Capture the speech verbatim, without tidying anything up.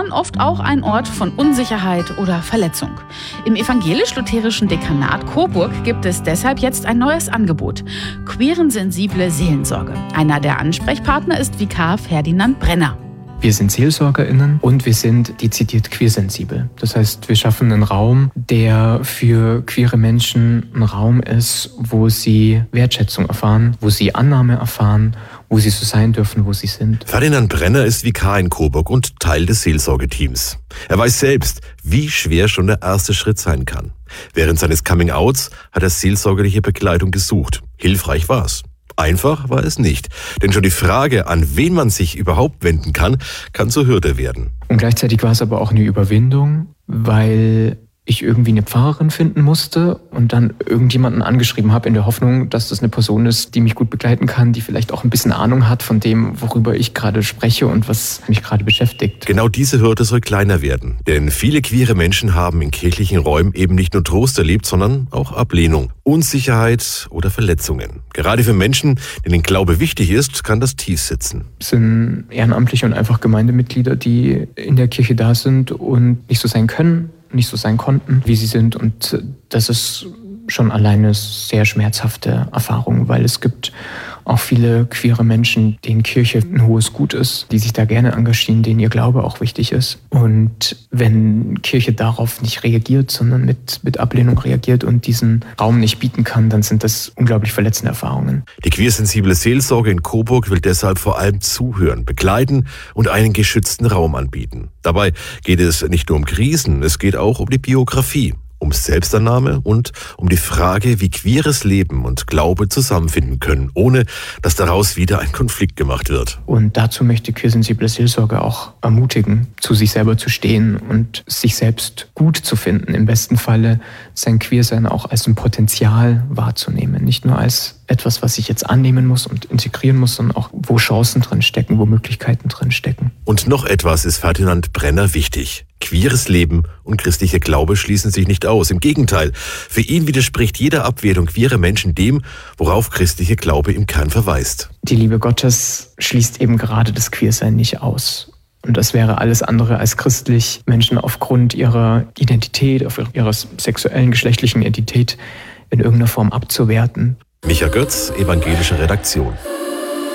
sondern oft auch ein Ort von Unsicherheit oder Verletzung. Im evangelisch-lutherischen Dekanat Coburg gibt es deshalb jetzt ein neues Angebot: queerensensible Seelensorge. Einer der Ansprechpartner ist Vikar Ferdinand Brenner. Wir sind SeelsorgerInnen und wir sind dezidiert queersensibel. Das heißt, wir schaffen einen Raum, der für queere Menschen ein Raum ist, wo sie Wertschätzung erfahren, wo sie Annahme erfahren, wo sie so sein dürfen, wo sie sind. Ferdinand Brenner ist Vikar in Coburg und Teil des Seelsorgeteams. Er weiß selbst, wie schwer schon der erste Schritt sein kann. Während seines Coming-Outs hat er seelsorgerliche Begleitung gesucht. Hilfreich war's. Einfach war es nicht, denn schon die Frage, an wen man sich überhaupt wenden kann, kann zur Hürde werden. Und gleichzeitig war es aber auch eine Überwindung, weil ich irgendwie eine Pfarrerin finden musste und dann irgendjemanden angeschrieben habe in der Hoffnung, dass das eine Person ist, die mich gut begleiten kann, die vielleicht auch ein bisschen Ahnung hat von dem, worüber ich gerade spreche und was mich gerade beschäftigt. Genau diese Hürde soll kleiner werden, denn viele queere Menschen haben in kirchlichen Räumen eben nicht nur Trost erlebt, sondern auch Ablehnung, Unsicherheit oder Verletzungen. Gerade für Menschen, denen Glaube wichtig ist, kann das tief sitzen. Es sind Ehrenamtliche und einfach Gemeindemitglieder, die in der Kirche da sind und nicht so sein können, nicht so sein konnten, wie sie sind. Und das ist schon alleine sehr schmerzhafte Erfahrung, weil es gibt auch viele queere Menschen, denen Kirche ein hohes Gut ist, die sich da gerne engagieren, denen ihr Glaube auch wichtig ist. Und wenn Kirche darauf nicht reagiert, sondern mit, mit Ablehnung reagiert und diesen Raum nicht bieten kann, dann sind das unglaublich verletzende Erfahrungen. Die queersensible Seelsorge in Coburg will deshalb vor allem zuhören, begleiten und einen geschützten Raum anbieten. Dabei geht es nicht nur um Krisen, es geht auch um die Biografie, um Selbstannahme und um die Frage, wie queeres Leben und Glaube zusammenfinden können, ohne dass daraus wieder ein Konflikt gemacht wird. Und dazu möchte queersensible Seelsorge auch ermutigen, zu sich selber zu stehen und sich selbst gut zu finden. Im besten Falle sein Queersein auch als ein Potenzial wahrzunehmen. Nicht nur als etwas, was ich jetzt annehmen muss und integrieren muss, sondern auch, wo Chancen drin stecken, wo Möglichkeiten drin stecken. Und noch etwas ist Ferdinand Brenner wichtig. Queeres Leben und christlicher Glaube schließen sich nicht aus. Im Gegenteil, für ihn widerspricht jede Abwertung queerer Menschen dem, worauf christlicher Glaube im Kern verweist. Die Liebe Gottes schließt eben gerade das Queersein nicht aus. Und das wäre alles andere als christlich, Menschen aufgrund ihrer Identität, auf ihrer sexuellen, geschlechtlichen Identität in irgendeiner Form abzuwerten. Micha Götz, evangelische Redaktion.